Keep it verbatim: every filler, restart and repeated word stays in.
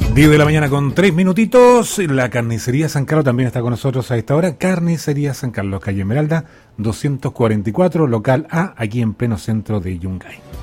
diez de la mañana con tres minutitos. La carnicería San Carlos también está con nosotros a esta hora. Carnicería San Carlos, calle Esmeralda, doscientos cuarenta y cuatro, local A, aquí en pleno centro de Yungay.